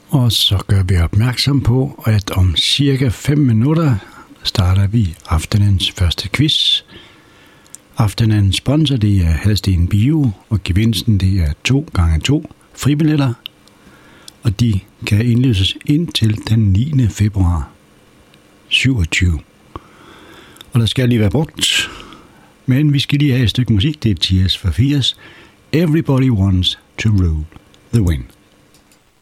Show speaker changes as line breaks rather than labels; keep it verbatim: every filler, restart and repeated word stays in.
Og så gør vi opmærksom på, at om cirka fem minutter starter vi aftenens første quiz. Aftenens sponsor, det er Hadsten Bio, og gevinsten, det er to gange to fribilletter. Og de kan indløses indtil den niende februar syvogtyve. Og der skal lige være brugt. Men vi skal lige have et stykke musik. Det er Tears for Fears. Everybody wants to rule the wind.